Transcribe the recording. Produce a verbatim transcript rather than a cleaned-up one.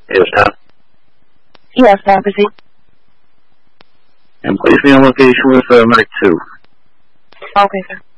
Yes, Tom. Yes, now proceed. And place me on location with uh, Medic two. Okay, sir.